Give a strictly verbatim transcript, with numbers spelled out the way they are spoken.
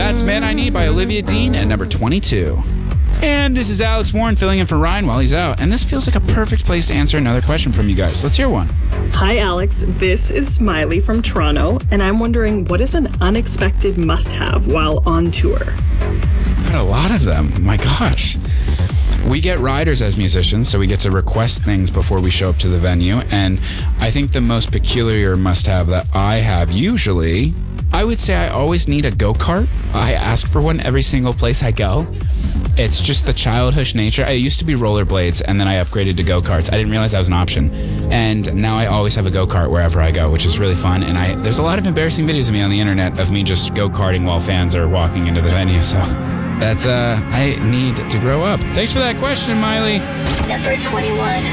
That's Man I Need by Olivia Dean at number twenty-two. And this is Alex Warren filling in for Ryan while he's out. And this feels like a perfect place to answer another question from you guys. Let's hear one. Hi, Alex. This is Smiley from Toronto, and I'm wondering, what is an unexpected must-have while on tour? Got a lot of them. My gosh. We get riders as musicians, so we get to request things before we show up to the venue. And I think the most peculiar must-have that I have usually, I would say I always need a go-kart. I ask for one every single place I go. It's just the childish nature. I used to be rollerblades, and then I upgraded to go-karts. I didn't realize that was an option. And now I always have a go-kart wherever I go, which is really fun. And I there's a lot of embarrassing videos of me on the internet of me just go-karting while fans are walking into the venue. So that's, uh, I need to grow up. Thanks for that question, Miley. Number twenty-one.